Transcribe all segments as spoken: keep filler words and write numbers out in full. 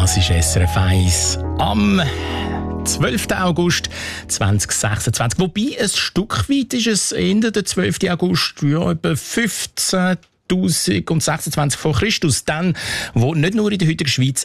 Das ist S R F eins am zwölften August zweitausendsechsundzwanzig. Wobei, ein Stück weit ist es Ende der zwölften August, ja, etwa fünfzehntausendachtundzwanzig vor Christus, dann, wo nicht nur in der heutigen Schweiz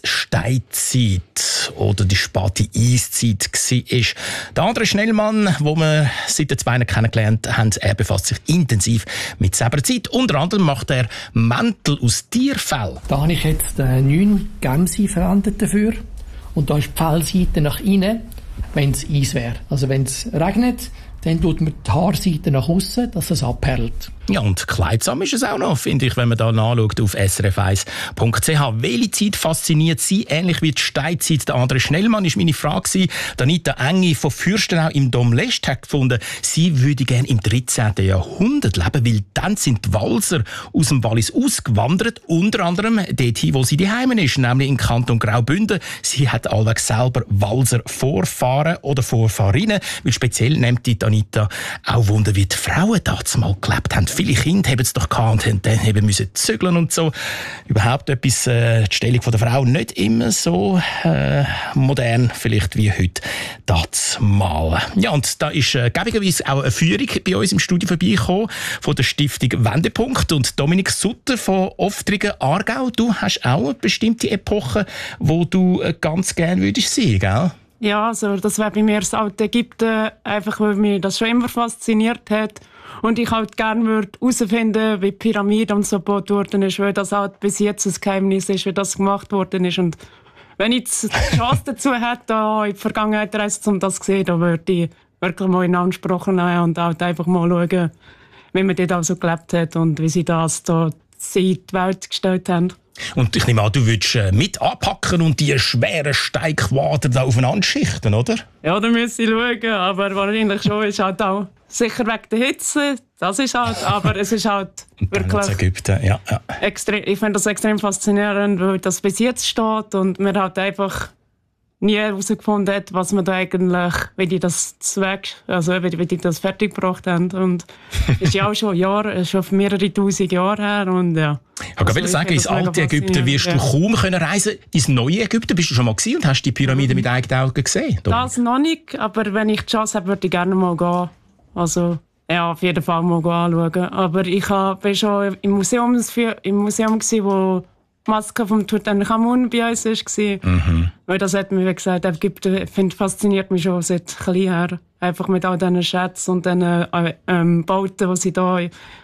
Steinzeit oder die späte Eiszeit war. Der andere Schnellmann, den wir seit den zwei kennengelernt haben, er befasst sich intensiv mit selber Zeit. Unter anderem macht er Mäntel aus Tierfell. Da habe ich jetzt äh, neun Gämse verwendet dafür. Und da ist die Fellseite nach innen, wenn es Eis wäre. Also wenn es regnet, dann tut man die Haarseite nach außen, dass es abperlt. Ja, und kleidsam ist es auch noch, finde ich, wenn man da nachschaut auf s r f eins punkt c h. Welche Zeit fasziniert Sie, ähnlich wie die Steinzeit? Der andere Schnellmann ist meine Frage gewesen. Anita Engi von Fürstenau im Dom Lest hat gefunden, sie würde gerne im dreizehnten Jahrhundert leben, weil dann sind die Walser aus dem Wallis ausgewandert, unter anderem dorthin, wo sie daheim ist, nämlich im Kanton Graubünden. Sie hat allweg selber Walser Vorfahren oder Vorfahrinnen, weil speziell nimmt die Anita auch Wunder, wie die Frauen damals mal gelebt haben. Viele Kinder haben es doch gehabt und dann haben müssen zügeln und so. Überhaupt etwas, äh, die Stellung von der Frau nicht immer so äh, modern, vielleicht wie heute das mal. Ja, und da ist äh, gäbigerweise auch eine Führung bei uns im Studio vorbeigekommen von der Stiftung Wendepunkt und Dominik Sutter von Oftrigen Aargau. Du hast auch eine bestimmte Epoche, wo du äh, ganz gerne würdest sehen, gell? Ja, also das wäre bei mir das alte Ägypten, einfach weil mich das schon immer fasziniert hat. Und ich halt gerne würde herausfinden, wie die Pyramide und so gebaut worden ist, weil das halt bis jetzt ein Geheimnis ist, wie das gemacht worden ist. Und wenn ich die Chance dazu hätte, in die Vergangenheit reisen, um das zu sehen, dann würde ich wirklich mal in Anspruch nehmen und halt einfach mal schauen, wie man dort also gelebt hat und wie sie das da in die Welt gestellt haben. Und ich nehme an, du würdest äh, mit anpacken und die schweren Steinquader da aufeinander schichten, oder? Ja, da müsste ich schauen, aber wahrscheinlich schon ist halt auch sicher wegen der Hitze, das ist halt, aber es ist halt wirklich Ägypten, ja, ja. Extrem, ich finde das extrem faszinierend, weil das bis jetzt steht und man hat einfach nie herausgefunden hat, was man da eigentlich, wie die das zweck, also wie, wie die das fertiggebracht haben. Und das ist ja auch schon Jahre, schon mehrere tausend Jahre her und ja. Ich wollte also, sagen, ins alte Ägypten wirst du ja. kaum können reisen. Ins neue Ägypten bist du schon mal gewesen und hast die Pyramide mit eigenen Augen gesehen? Das noch nicht, aber wenn ich die Chance habe, würde ich gerne mal gehen. Also ja, auf jeden Fall mal anschauen. Aber ich war schon im Museum, im Museum gewesen, wo die Maske vom Tutanchamun bei uns war. Mhm. Weil das hat mir, wie gesagt, Ägypten find, fasziniert mich schon seit klein her. Einfach mit all diesen Schätzen und diesen äh, ähm, Bauten, die sie da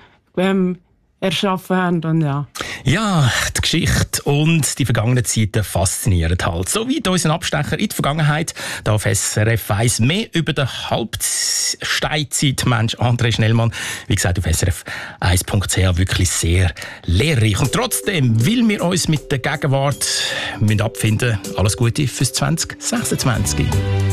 ähm, erschaffen haben. Und ja. ja, die Geschichte und die vergangenen Zeiten faszinieren halt. So wie unser Abstecher in die Vergangenheit. Da auf S R F eins mehr über den Halbsteinzeitmensch André Schnellmann. Wie gesagt, auf S R F eins punkt c h wirklich sehr lehrreich. Und trotzdem, weil wir uns mit der Gegenwart müssen abfinden, alles Gute fürs zwanzig sechsundzwanzig.